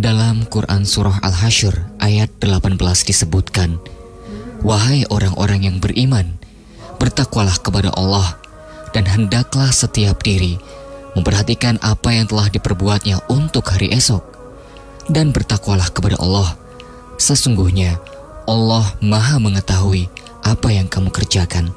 Dalam Quran Surah Al-Hasyr ayat 18 disebutkan, "Wahai orang-orang yang beriman, bertakwalah kepada Allah, dan hendaklah setiap diri memperhatikan apa yang telah diperbuatnya untuk hari esok. Dan bertakwalah kepada Allah, sesungguhnya Allah Maha mengetahui apa yang kamu kerjakan."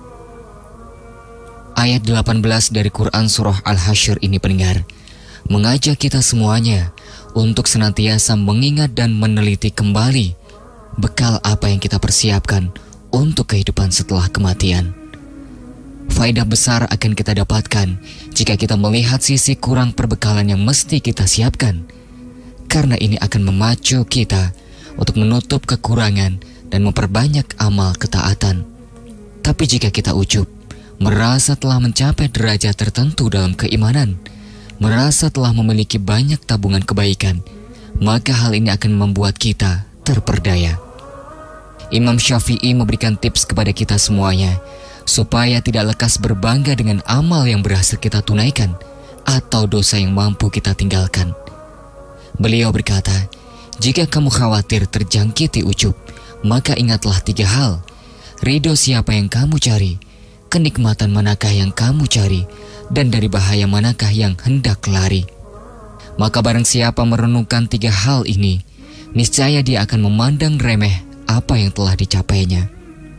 Ayat 18 dari Quran Surah Al-Hasyr ini, pendengar, mengajak kita semuanya untuk senantiasa mengingat dan meneliti kembali bekal apa yang kita persiapkan untuk kehidupan setelah kematian. Faedah besar akan kita dapatkan jika kita melihat sisi kurang perbekalan yang mesti kita siapkan, karena ini akan memacu kita untuk menutup kekurangan dan memperbanyak amal ketaatan. Tapi jika kita ujub, merasa telah mencapai derajat tertentu dalam keimanan, merasa telah memiliki banyak tabungan kebaikan, maka hal ini akan membuat kita terperdaya. Imam Syafi'i memberikan tips kepada kita semuanya supaya tidak lekas berbangga dengan amal yang berhasil kita tunaikan atau dosa yang mampu kita tinggalkan. Beliau berkata, "Jika kamu khawatir terjangkiti ujub, maka ingatlah 3 hal. Ridho siapa yang kamu cari, kenikmatan manakah yang kamu cari, dan dari bahaya manakah yang hendak lari." Maka barang siapa merenungkan 3 hal ini, niscaya dia akan memandang remeh apa yang telah dicapainya.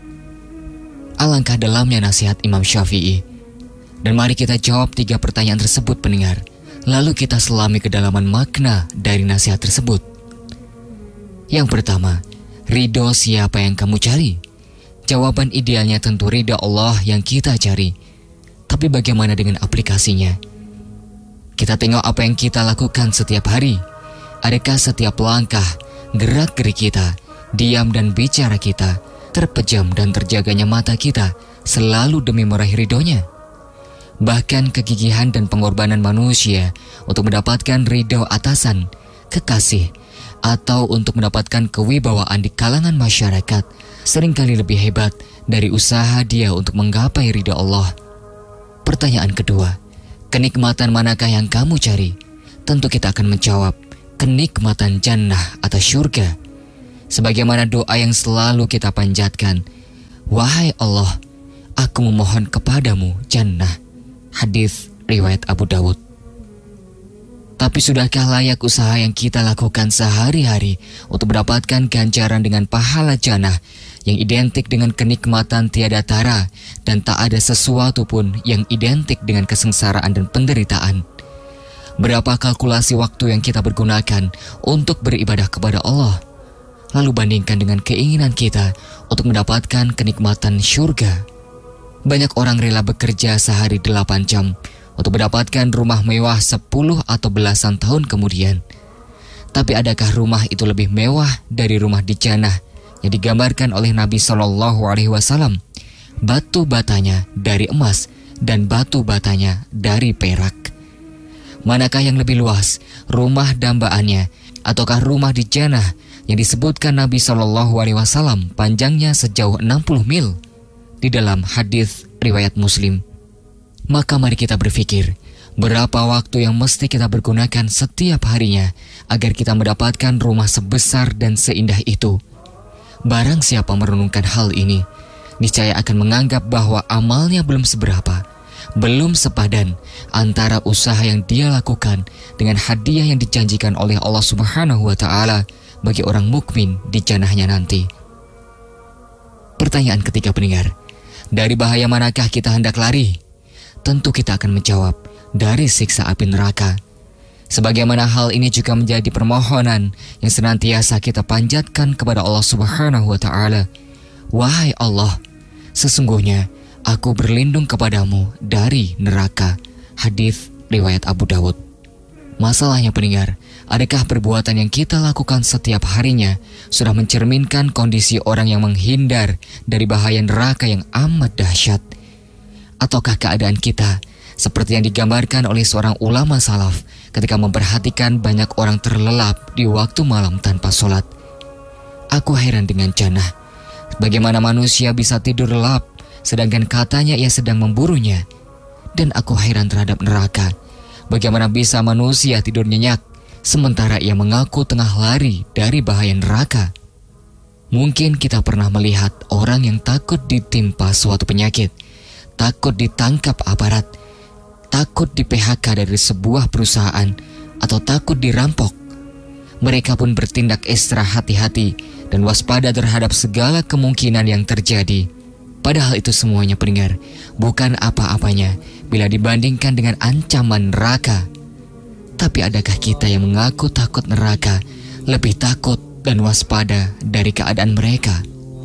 Alangkah dalamnya nasihat Imam Syafi'i. Dan mari kita jawab 3 pertanyaan tersebut, pendengar. Lalu kita selami kedalaman makna dari nasihat tersebut. Yang pertama, ridho siapa yang kamu cari? Jawaban idealnya tentu ridha Allah yang kita cari. Tapi bagaimana dengan aplikasinya? Kita tengok apa yang kita lakukan setiap hari. Adakah setiap langkah, gerak-gerik kita, diam dan bicara kita, terpejam dan terjaganya mata kita selalu demi meraih ridhonya? Bahkan kegigihan dan pengorbanan manusia untuk mendapatkan ridho atasan, kekasih, atau untuk mendapatkan kewibawaan di kalangan masyarakat seringkali lebih hebat dari usaha dia untuk menggapai ridha Allah. Pertanyaan kedua, kenikmatan manakah yang kamu cari? Tentu kita akan menjawab, kenikmatan jannah atau syurga. Sebagaimana doa yang selalu kita panjatkan, "Wahai Allah, aku memohon kepadamu jannah." Hadis riwayat Abu Dawud. Tapi sudahkah layak usaha yang kita lakukan sehari-hari untuk mendapatkan ganjaran dengan pahala jannah yang identik dengan kenikmatan tiada tara dan tak ada sesuatu pun yang identik dengan kesengsaraan dan penderitaan? Berapa kalkulasi waktu yang kita pergunakan untuk beribadah kepada Allah? Lalu bandingkan dengan keinginan kita untuk mendapatkan kenikmatan syurga. Banyak orang rela bekerja sehari 8 jam untuk mendapatkan rumah mewah 10 atau belasan tahun kemudian. Tapi adakah rumah itu lebih mewah dari rumah di jannah yang digambarkan oleh Nabi SAW? Batu batanya dari emas dan batu batanya dari perak. Manakah yang lebih luas, rumah dambaannya ataukah rumah di jannah yang disebutkan Nabi SAW panjangnya sejauh 60 mil di dalam hadis riwayat Muslim? Maka mari kita berpikir, berapa waktu yang mesti kita pergunakan setiap harinya agar kita mendapatkan rumah sebesar dan seindah itu? Barang siapa merenungkan hal ini, niscaya akan menganggap bahwa amalnya belum seberapa, belum sepadan antara usaha yang dia lakukan dengan hadiah yang dijanjikan oleh Allah Subhanahu wa Ta'ala bagi orang mukmin di jannahnya nanti. Pertanyaan ketiga, pendengar, dari bahaya manakah kita hendak lari? Tentu kita akan menjawab, dari siksa api neraka. Sebagaimana hal ini juga menjadi permohonan yang senantiasa kita panjatkan kepada Allah Subhanahu wa Ta'ala. "Wahai Allah, sesungguhnya aku berlindung kepadamu dari neraka." Hadis riwayat Abu Dawud. Masalahnya, pendengar, adakah perbuatan yang kita lakukan setiap harinya sudah mencerminkan kondisi orang yang menghindar dari bahaya neraka yang amat dahsyat? Ataukah keadaan kita seperti yang digambarkan oleh seorang ulama salaf ketika memperhatikan banyak orang terlelap di waktu malam tanpa sholat? Aku heran dengan jannah. Bagaimana manusia bisa tidur lelap sedangkan katanya ia sedang memburunya? Dan aku heran terhadap neraka. Bagaimana bisa manusia tidur nyenyak sementara ia mengaku tengah lari dari bahaya neraka. Mungkin kita pernah melihat orang yang takut ditimpa suatu penyakit, takut ditangkap aparat, takut di-PHK dari sebuah perusahaan, atau takut dirampok. Mereka pun bertindak ekstra hati-hati dan waspada terhadap segala kemungkinan yang terjadi. Padahal itu semuanya, pendengar, bukan apa-apanya bila dibandingkan dengan ancaman neraka. Tapi adakah kita yang mengaku takut neraka lebih takut dan waspada dari keadaan mereka?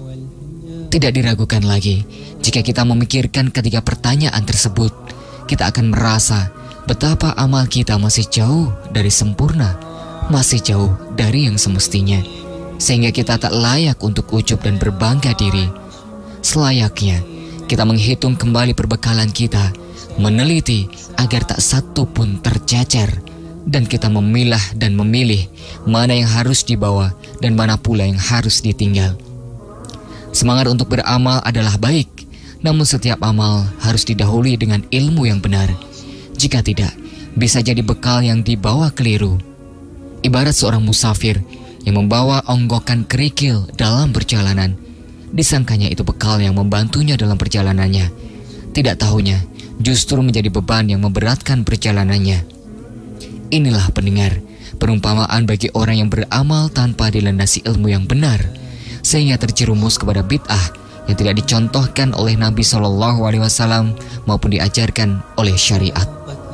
Tidak diragukan lagi, jika kita memikirkan ketiga pertanyaan tersebut, kita akan merasa betapa amal kita masih jauh dari sempurna, masih jauh dari yang semestinya, sehingga kita tak layak untuk ujub dan berbangga diri. Selayaknya kita menghitung kembali perbekalan kita, meneliti agar tak satu pun tercecer, dan kita memilah dan memilih mana yang harus dibawa dan mana pula yang harus ditinggal. Semangat untuk beramal adalah baik, namun setiap amal harus didahului dengan ilmu yang benar. Jika tidak, bisa jadi bekal yang dibawa keliru. Ibarat seorang musafir yang membawa onggokan kerikil dalam perjalanan. Disangkanya itu bekal yang membantunya dalam perjalanannya. Tidak tahunya, justru menjadi beban yang memberatkan perjalanannya. Inilah, pendengar, perumpamaan bagi orang yang beramal tanpa dilandasi ilmu yang benar, sehingga terjerumus kepada bid'ah yang tidak dicontohkan oleh Nabi SAW maupun diajarkan oleh syariat.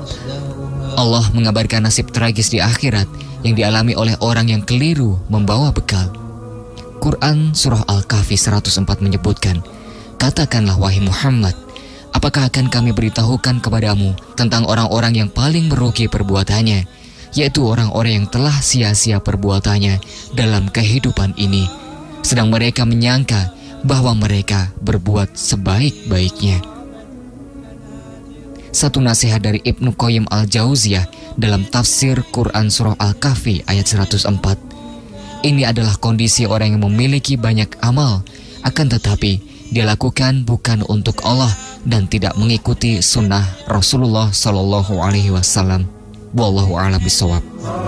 Allah mengabarkan nasib tragis di akhirat yang dialami oleh orang yang keliru membawa bekal. Quran Surah Al-Kahfi 104 menyebutkan, "Katakanlah wahai Muhammad, apakah akan kami beritahukan kepadamu tentang orang-orang yang paling merugi perbuatannya, yaitu orang-orang yang telah sia-sia perbuatannya dalam kehidupan ini, sedang mereka menyangka bahwa mereka berbuat sebaik-baiknya." Satu nasihat dari Ibnu Qayyim Al-Jauziyah dalam tafsir Quran Surah Al-Kahfi ayat 104. Ini adalah kondisi orang yang memiliki banyak amal, akan tetapi dia lakukan bukan untuk Allah dan tidak mengikuti sunnah Rasulullah SAW. Wallahu a'lam bishawab.